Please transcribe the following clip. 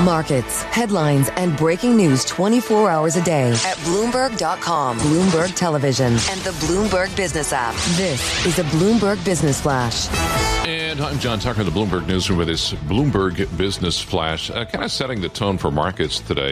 Markets, headlines, and breaking news 24 hours a day at Bloomberg.com, Bloomberg Television, and the Bloomberg Business app. This is a Bloomberg Business Flash. And I'm John Tucker, the Bloomberg Newsroom, with this Bloomberg Business Flash, kind of setting the tone for markets today.